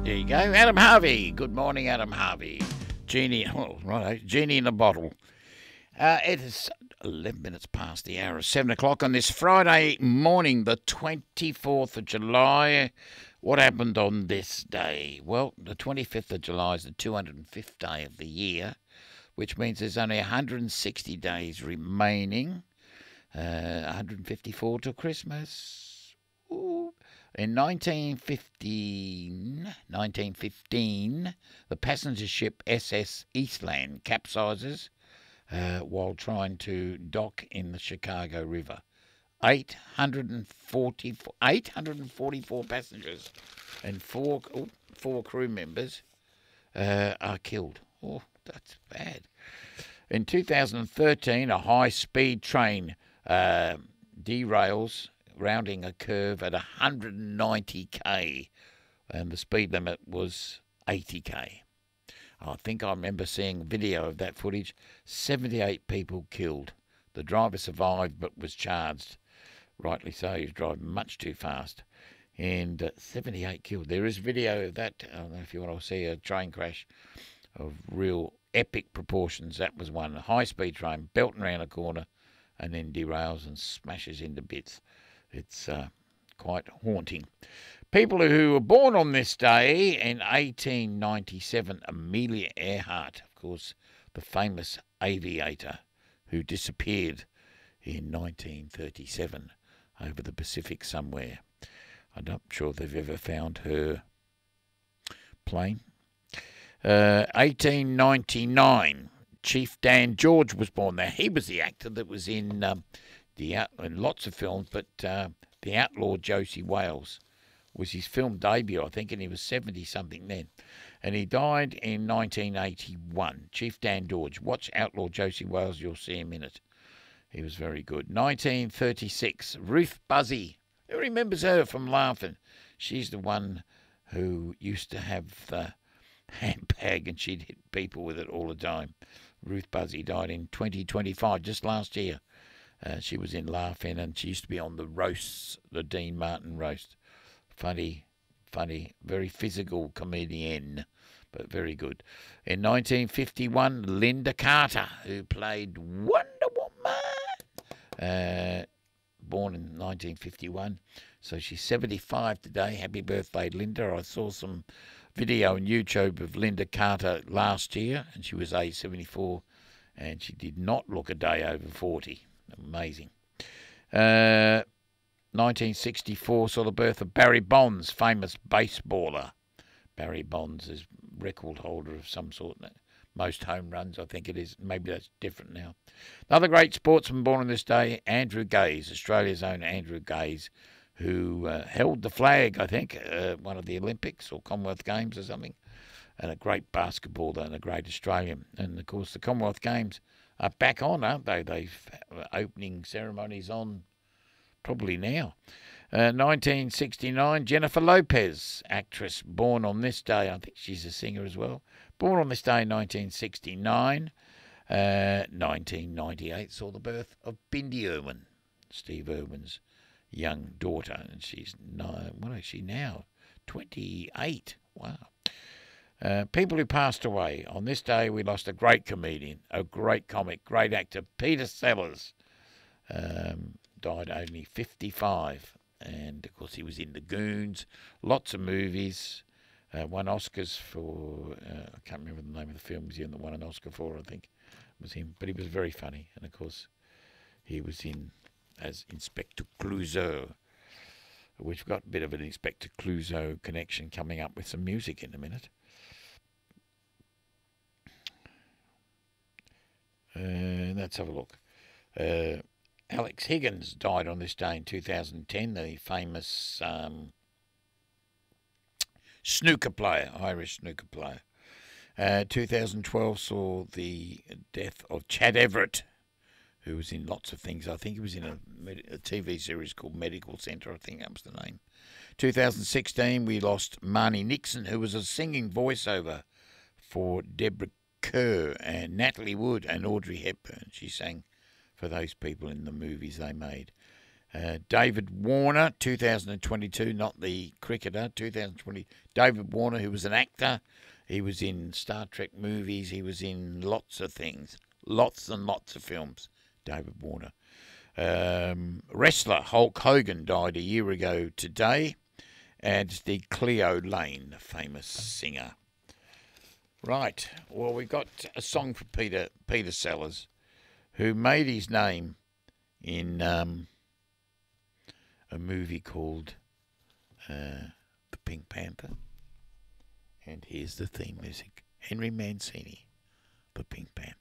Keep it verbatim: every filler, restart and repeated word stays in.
There you go. Adam Harvey. Good morning, Adam Harvey. Genie, oh, right, Genie in a bottle. Uh, it is eleven minutes past the hour of seven o'clock on this Friday morning, the twenty-fourth of July. What happened on this day? Well, the twenty-fifth of July is the two hundred fifth day of the year, which means there's only one hundred sixty days remaining. Uh, one hundred fifty-four till Christmas. Ooh. In nineteen fifteen, nineteen fifteen, the passenger ship S S Eastland capsizes uh, while trying to dock in the Chicago River. eight hundred forty-four, eight hundred forty-four passengers and four, oh, four crew members uh, are killed. Oh, that's bad. In two thousand thirteen, a high-speed train uh, derails, rounding a curve at one hundred ninety k, and the speed limit was eighty k. I think I remember seeing video of that footage. seventy-eight people killed. The driver survived but was charged. Rightly so, he was driving much too fast. And uh, seventy-eight killed. There is video of that. I don't know if you want to see a train crash of real epic proportions. That was one. A high-speed train belting around a corner and then derails and smashes into bits. It's uh, quite haunting. People who were born on this day in eighteen ninety-seven, Amelia Earhart, of course, the famous aviator who disappeared in nineteen thirty-seven over the Pacific somewhere. I'm not sure they've ever found her plane. Uh, eighteen ninety-nine, Chief Dan George was born there. He was the actor that was in... Um, The out, in lots of films, but uh, The Outlaw Josie Wales was his film debut, I think, and he was seventy-something then. And he died in nineteen eighty-one. Chief Dan George. Watch Outlaw Josie Wales, you'll see him in it. He was very good. nineteen thirty-six, Ruth Buzzy. Who remembers her from Laughing? She's the one who used to have the handbag and she'd hit people with it all the time. Ruth Buzzy died in twenty twenty-five, just last year. Uh, she was in Laughing, and she used to be on the roasts, the Dean Martin roast. Funny, funny, very physical comedian, but very good. In nineteen fifty-one, Linda Carter, who played Wonder Woman, uh, born in nineteen fifty-one. So she's seventy-five today. Happy birthday, Linda. I saw some video on YouTube of Linda Carter last year, and she was age seventy-four, and she did not look a day over forty. Amazing. Uh, nineteen sixty-four saw the birth of Barry Bonds, famous baseballer. Barry Bonds is record holder of some sort. Most home runs, I think it is. Maybe that's different now. Another great sportsman born on this day, Andrew Gaze, Australia's own Andrew Gaze, who uh, held the flag, I think, uh, one of the Olympics or Commonwealth Games or something, and a great basketballer and a great Australian. And, of course, the Commonwealth Games are back on, aren't they? They've opening ceremonies on probably now. Uh, nineteen sixty-nine, Jennifer Lopez, actress born on this day. I think she's a singer as well. Born on this day in nineteen sixty-nine. Uh, nineteen ninety-eight saw the birth of Bindi Irwin, Steve Irwin's young daughter. And she's, no, what is she now? twenty-eight. Wow. Uh, people who passed away. On this day, we lost a great comedian, a great comic, great actor, Peter Sellers. Um, died only fifty-five. And, of course, he was in The Goons, lots of movies, uh, won Oscars for, uh, I can't remember the name of the film he was in that won an Oscar for, I think it was him. But he was very funny. And, of course, he was in as Inspector Clouseau. We've got a bit of an Inspector Clouseau connection coming up with some music in a minute. Uh, let's have a look. Uh, Alex Higgins died on this day in two thousand ten, the famous um, snooker player, Irish snooker player. Uh, two thousand twelve saw the death of Chad Everett, who was in lots of things. I think he was in a, a T V series called Medical Centre, I think that was the name. two thousand sixteen, we lost Marnie Nixon, who was a singing voiceover for Deborah Kerr and Natalie Wood and Audrey Hepburn. She sang for those people in the movies they made. Uh, David Warner, two thousand twenty-two, not the cricketer, two thousand twenty. David Warner, who was an actor. He was in Star Trek movies. He was in lots of things. Lots and lots of films. David Warner. Um, wrestler Hulk Hogan died a year ago today. And the Cleo Lane, famous singer. Right. Well, we got a song for Peter Peter Sellers, who made his name in um, a movie called uh, The Pink Panther. And here's the theme music. Henry Mancini, The Pink Panther.